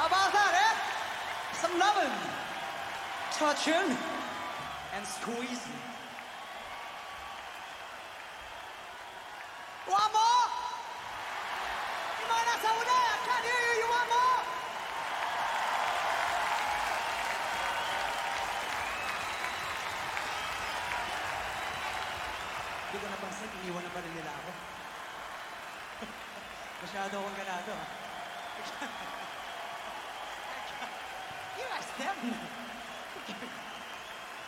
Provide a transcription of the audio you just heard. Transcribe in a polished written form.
about that, eh? Some loving, touching, and squeezing. One more! Yung mga nasa una, I can't hear you, you want more? Hindi ko napansin, iniwan na pa rin nila ako. Masyado akong ganado, ha? You asked them.